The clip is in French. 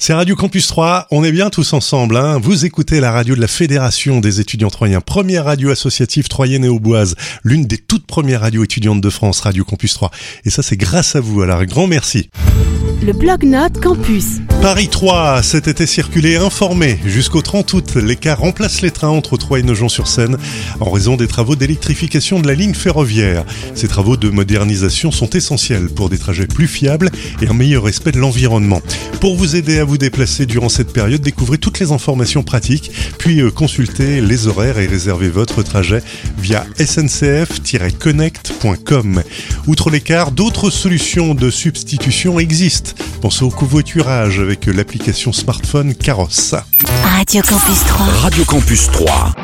C'est Radio Campus 3, on est bien tous ensemble. Vous écoutez la radio de la Fédération des étudiants troyens, première radio associative troyenne et auboise, l'une des toutes premières radios étudiantes de France, Radio Campus 3. Et ça, c'est grâce à vous, alors un grand merci. Le Blog-Notes Campus. Paris 3, cet été circulé informé. Jusqu'au 30 août, les cars remplacent les trains entre Troyes et Nogent-sur-Seine en raison des travaux d'électrification de la ligne ferroviaire. Ces travaux de modernisation sont essentiels pour des trajets plus fiables et un meilleur respect de l'environnement. Pour vous aider à vous déplacer durant cette période, découvrez toutes les informations pratiques, puis consultez les horaires et réservez votre trajet via sncf-connect.com. Outre les cars, d'autres solutions de substitution existent. Pensez au covoiturage avec l'application smartphone Carrosse. Radio Campus 3. Radio Campus 3.